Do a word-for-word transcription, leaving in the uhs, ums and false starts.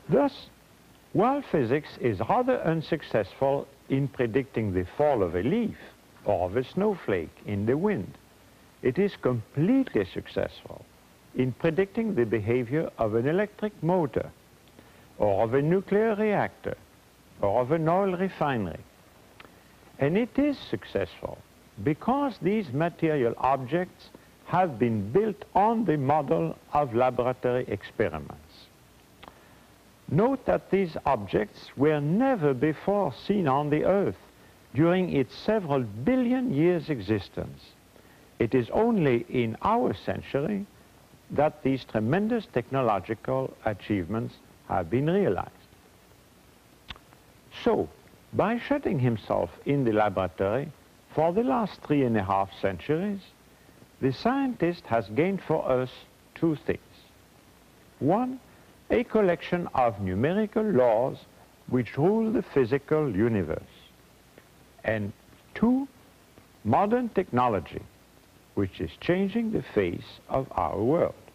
Thus, while physics is rather unsuccessful in predicting the fall of a leaf or of a snowflake in the wind, it is completely successful in predicting the behavior of an electric motor, or of a nuclear reactor, or of an oil refinery. And it is successful because these material objects have been built on the model of laboratory experiments. Note that these objects were never before seen on the Earth during its several billion years' existence. It is only in our century that these tremendous technological achievements have been realized. So, by shutting himself in the laboratory for the last three and a half centuries, the scientist has gained for us two things. One, a collection of numerical laws which rule the physical universe. And two, modern technology, which is changing the face of our world.